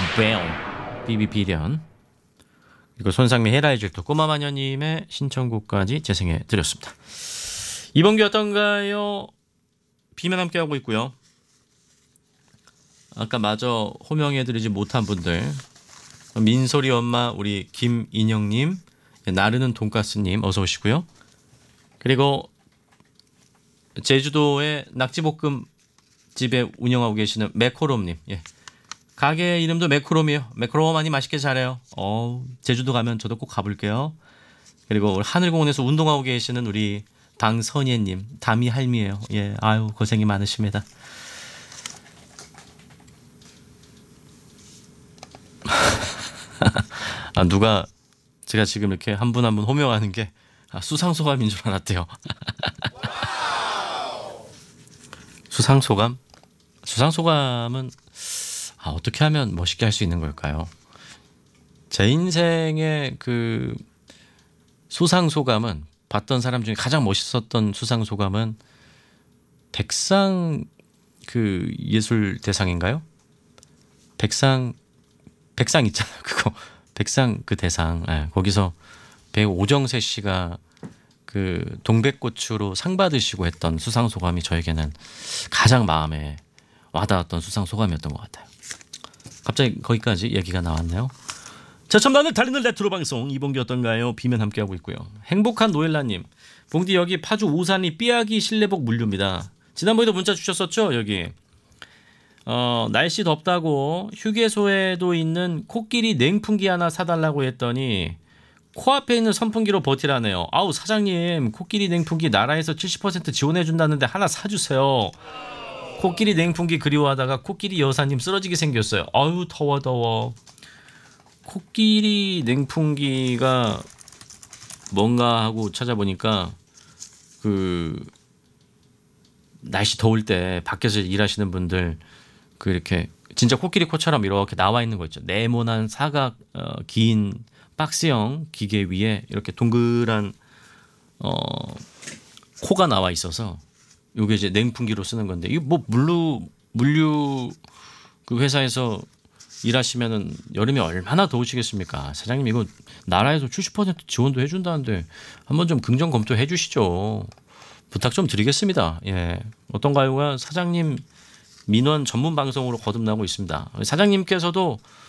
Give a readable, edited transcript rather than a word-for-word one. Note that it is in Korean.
뱀 비비비련 그리고 손상미 헤라이즐도 꼬마마녀님의 신청곡까지 재생해 드렸습니다. 이번 주 어떤가요? 비면 함께하고 있고요. 아까 마저 호명해드리지 못한 분들 민소리 엄마 우리 김인영님 나르는 돈가스님 어서 오시고요. 그리고 제주도의 낙지볶음 집에 운영하고 계시는 매코롬님 가게 이름도 매코롬이에요. 매코롬 많이 맛있게 잘해요. 제주도 가면 저도 꼭 가볼게요. 그리고 우리 하늘공원에서 운동하고 계시는 우리 방선예님 담이 할미예요. 아유 고생이 많으십니다. 누가 제가 지금 이렇게 한 분 한 분 호명하는 게 수상소감인 줄 알았대요. 수상소감? 수상소감은 어떻게 하면 멋있게 할 수 있는 걸까요? 제 인생의 그 수상소감은 봤던 사람 중에 가장 멋있었던 수상소감은 백상 그 예술대상인가요? 백상 있잖아요. 그거 백상 그 대상 거기서 배우 오정세 씨가 그 동백꽃으로 상 받으시고 했던 수상소감이 저에게는 가장 마음에 와닿았던 수상소감이었던 것 같아요. 갑자기 거기까지 얘기가 나왔네요. 자, 천만을 달리는 레트로 방송 이봉기 어떤가요? 비면 함께하고 있고요. 행복한 노엘라님 봉디 여기 파주 오산이 삐약이 실내복 물류입니다. 지난번에도 문자 주셨었죠? 여기 날씨 덥다고 휴게소에도 있는 코끼리 냉풍기 하나 사달라고 했더니 코앞에 있는 선풍기로 버티라네요. 아우 사장님 코끼리 냉풍기 나라에서 70% 지원해준다는데 하나 사주세요. 코끼리 냉풍기 그리워하다가 코끼리 여사님 쓰러지게 생겼어요. 아유 더워. 코끼리 냉풍기가 뭔가 하고 찾아보니까 그 날씨 더울 때 밖에서 일하시는 분들 그 이렇게 진짜 코끼리 코처럼 이렇게 나와 있는 거 있죠. 네모난 사각 긴 박스형 기계 위에 이렇게 동그란 코가 나와 있어서 요게 이제 냉풍기로 쓰는 건데 이거 뭐 물류 그 회사에서 일하시면은 여름에 얼마나 더우시겠습니까? 사장님 이거 나라에서 70% 지원도 해준다는데 한번 좀 긍정 검토해 주시죠. 부탁 좀 드리겠습니다. 어떤가요가 사장님 민원 전문 방송으로 거듭나고 있습니다. 사장님께서도